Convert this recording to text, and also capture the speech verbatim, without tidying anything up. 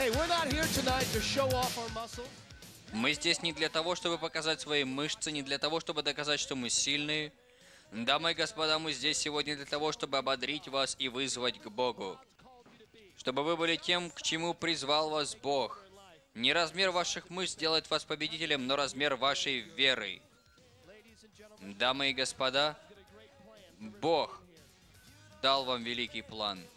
Мы здесь не для того, чтобы показать свои мышцы, не для того, чтобы доказать, что мы сильные. Дамы и господа, мы здесь сегодня для того, чтобы ободрить вас и вызвать к Богу. Чтобы вы были тем, к чему призвал вас Бог. Не размер ваших мышц делает вас победителем, но размер вашей веры. Дамы и господа, Бог дал вам великий план.